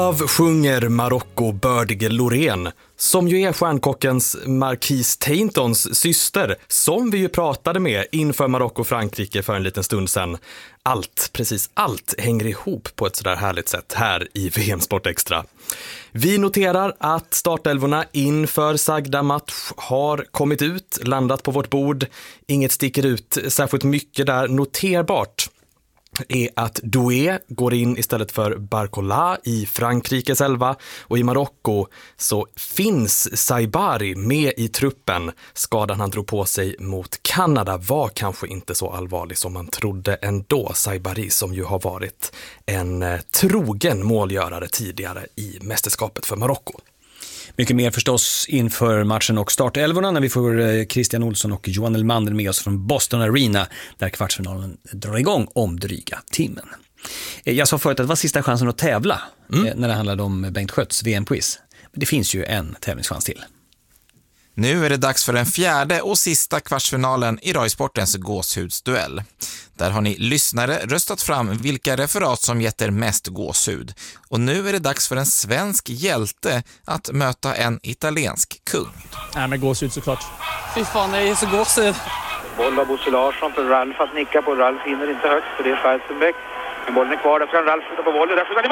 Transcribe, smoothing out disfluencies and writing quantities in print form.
Sjunger Marocko-bördige Loreen, som ju är stjärnkockens Marquise Taintons syster, som vi ju pratade med inför Marocko-Frankrike för en liten stund sedan. Precis allt hänger ihop på ett sådär härligt sätt här i VM Sport Extra. Vi noterar att startelvorna inför sagda match har kommit ut, landat på vårt bord. Inget sticker ut särskilt mycket där. Noterbart är att Doué går in istället för Barcola i Frankrikes elva, och i Marocko så finns Saibari med i truppen. Skadan han drog på sig mot Kanada var kanske inte så allvarlig som man trodde ändå. Saibari som ju har varit en trogen målgörare tidigare i mästerskapet för Marocko. Mycket mer förstås inför matchen och startelvorna när vi får Christian Olsson och Johan Elmander med oss från Boston Arena där kvartsfinalen drar igång om dryga timmen. Jag sa förut att det var sista chansen att tävla när det handlade om Bengt Skötts VM-quiz. Men det finns ju en tävlingschans till. Nu är det dags för den fjärde och sista kvartsfinalen i Röjsportens gåshudsduell. Där har ni lyssnare röstat fram vilka referat som gett er mest gåshud. Och nu är det dags för en svensk hjälte att möta en italiensk kung. Nej, men gåshud såklart. Fy fan, det är så gåshud. Boll av Bosse Larsson för Ralf att nicka på. Ralf hinner inte högt för det är Färstenbäck. Men bollen är kvar, där ska Ralf skjuta på volley. Där skjuter han i